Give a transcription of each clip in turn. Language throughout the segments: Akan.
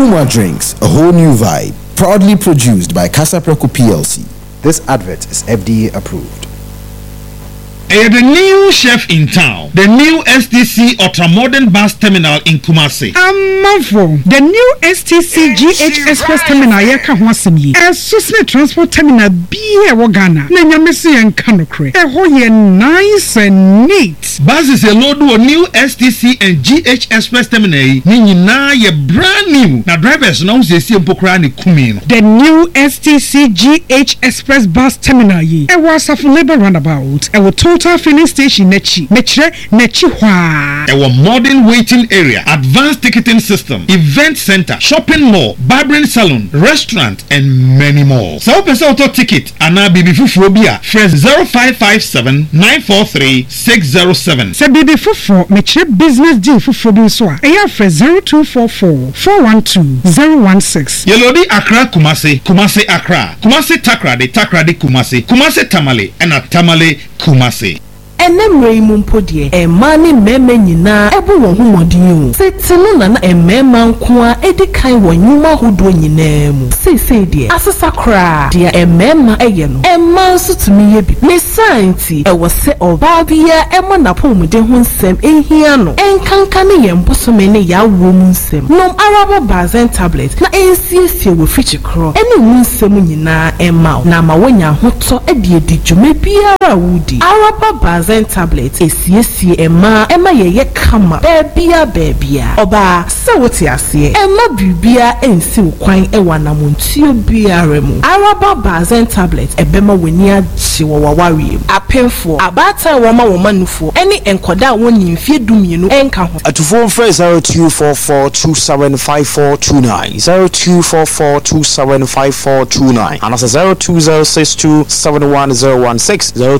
Puma Drinks, a whole new vibe. Proudly produced by Casapreco PLC. This advert is FDA approved. The new chef in town, the new STC Ultramodern Bus Terminal in Kumasi. The new STC GH Express Terminal yeka hwasemi. Susne Transport Terminal biye wagana. Na nyamesi yankanokre. Hoye nice and neat. Buses a load of new STC and GH Express Terminal. Nina ye brand new. Na drivers now se si mpokra ni kumino. The new STC GH Express Bus Terminal ye. Was a labor roundabout. Total filling station nechi hwa. Our modern waiting area, advanced ticketing system, event center, shopping mall, barbering salon, restaurant, and many more. So person auto ticket and now BB Fufobia fresh 0557 943 607. Se BB Fufu meche business deal Fufobi so a eya fresh 0244 412 016. Yelodi Accra Kumasi, Kumasi Accra, Kumasi Takra de Kumasi, Kumasi Tamale, and a Tamale Kumasi. Enemre mumpodie emani meme nyina ebu won humodin o setinu na emema nkoa edikan wonyuma hodo nyina mu sese die asesa kra dia emema eye no emma sutumi ye bi me santi ewo se oba bia ema na pomude ho nsem ehia no enkanka ne yembosome ne ya wo mu nsem nom arabo bazen tablet na ensiesie wo fichi kro ene mu nsem nyina emma na ma wonya hoto edie di dwuma biara wudi arabo bazen tablet esiesie emma yeye kama bebia oba se wote ase emma bibia ensi kwan ewa na montuo biara mu araba bazen tablet ebema wani agye wawawie apemfo abata woma womanufo ene enkoda woni mfie dumienu enka ho atufo mfre 0244275429 0244275429 and 0206271016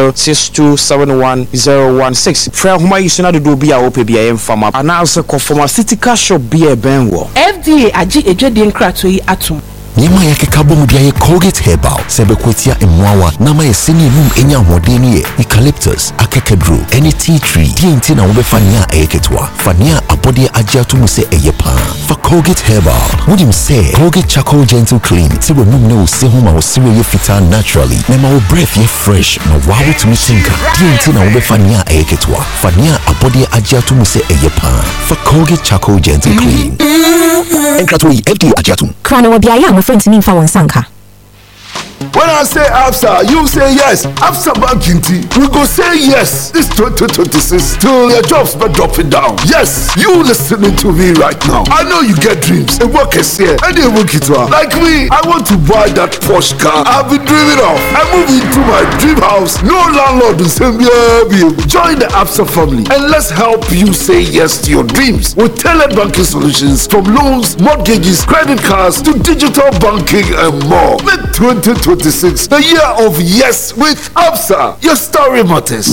0206271016 fra homa yisuna do bia opebia emfama announce conformaceutical shop bia benwo FDA agi ejwede nkrato yi atom Nyama yake kabom bia ye Colgate Herbal sebe kwetia emwawa na ma yeseni enum enya hodeni ye eucalyptus akekedro any tea tree TNT na wobe fania eketwa fania abode agiatu mu se eyepa for Colgate Herbal would say Colgate Charcoal Gentle Clean se wenum ne ose ho ma osiwe ye fita naturally na ma wo breath ye fresh na wawo to mitinka TNT na wobe fania eketwa fania abode agiatu mu se eyepa for Colgate Charcoal Gentle Clean enkratoi FDA agiatu Krano wa biaya my friends ni fa won sanka. When I say ABSA, you say yes. ABSA Banking T, we go say yes. This 2026 till your jobs but dropping down. Yes, you listening to me right now. I know you get dreams. A work is here. And they work it well. Like me, I want to buy that Porsche car. I've been dreaming of. I move into my dream house. No landlord will say, join the ABSA family and let's help you say yes to your dreams with tailored banking solutions from loans, mortgages, credit cards to digital banking and more. Make 2026 the year of yes with ABSA. Your story matters.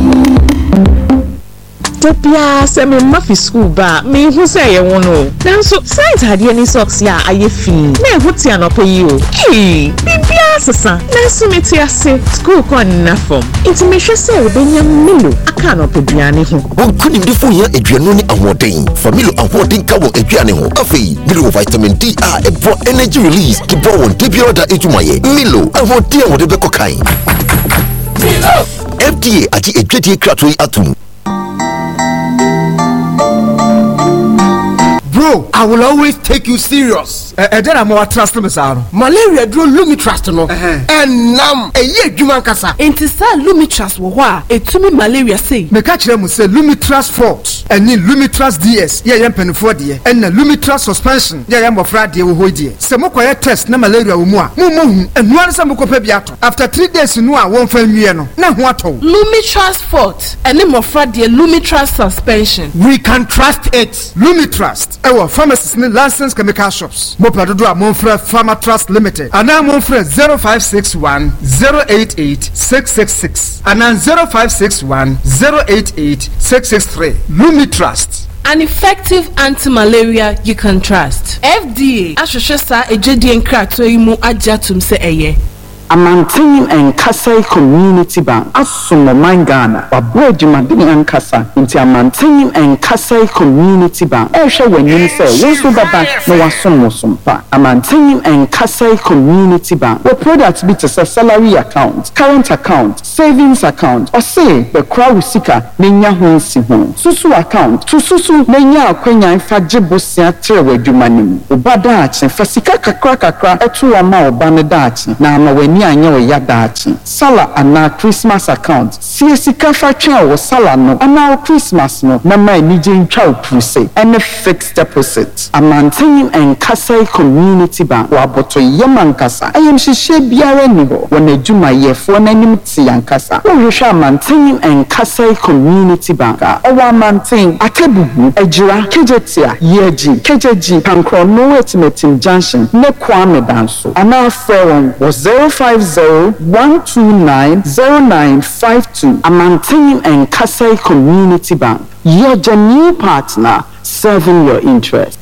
Topia semi mafi school ba me hu say ye wono nanso site hade any socks ya aye fi na ehuti anope yi o bibia sesa nanso meti ase school ko na form intimation say obenya milo aka anope duane ho onkunim de fo ya aduano ni ahoden family ahoden ka won aduane ho afei milo vitamin D a ebro energy release ki bro won de bioda ejumaye milo ahoden won de bekokan milo FDA ati edwedie kratoi atum. Bro, I will always take you serious. Then I'm more trust me, sir. Malaria draw Lumitrust no. And nam a year Juman Kasa. Intisa Lumitrust wa etumi malaria say. Me catch them say Lumitrust Forte and ni Lumitrust DS. Yeah, yam pen for die. And the Lumitrust suspension. Yeah, yam Friday wo hoidie. Se mo kwaya test na malaria wo mu a. Mo hu and one some ko pe biato. After 3 days no a won fa nwie no. Na ho ato. Lumitrust Forte and ni mo Friday Lumitrust suspension. We can trust it. Lumitrust. Our pharmacists need licensed chemical shops. Mopradodo a Monfre Pharma Trust Limited. And now Monfre 0561 088 666. And now 0561 088 663. Lumitrust. An effective anti-malaria you can trust. FDA Ashosha ejedi enkrato imu ajatum se eye. Amantin and Kasai Community Bank. Asumo Mangana. Wabo Jumadini and Kasa. Into Amantin and Kasai Community Bank. Esha when you say, yes, we bank no one sumpa. Amantin and Kasai Community Bank. The products be to salary account, current account, savings account, or say the crowd seeker, Nenya Hunsi Home. Susu account, to Susu, Nenya Quenya and Fajibusia Trewe Jumanim. Ubadachi, Fasika Kakra, Etuama Banadachi, Nama Wenia Yadachi. Sala and now Christmas account. Siesika Facha or Sala no, and now Christmas no, Mama Nijin Chow Puse, and a fixed deposit. Amantin and Kasai Community Bank, Waboto Yamankasa. I am Shishe Biarenigo, when a Juma ye for an enmity and Kasa. Urisha Mantin and Kasai Community Bank, Owa Mantin, Akebu, Ejira, Kejetia, Yeji, Kejeji, Pankro, no estimating junction, no Kwame Danso. And our phone was 050-129-0952. Amantin and Kasai Community Bank, your genuine partner serving your interest.